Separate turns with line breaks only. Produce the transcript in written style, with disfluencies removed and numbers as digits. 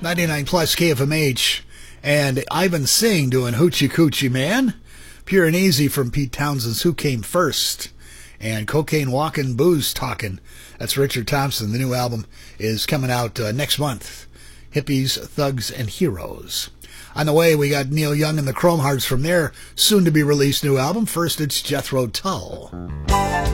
99 plus KFMH, and Ivan Singh doing Hoochie Coochie Man. Pure and Easy from Pete Townsend's Who Came First, and Cocaine Walkin', Booze Talkin'. That's Richard Thompson. The new album is coming out next month. Hippies, Thugs, and Heroes. On the way, we got Neil Young and the Chrome Hearts from their soon-to-be-released new album. First, it's Jethro Tull.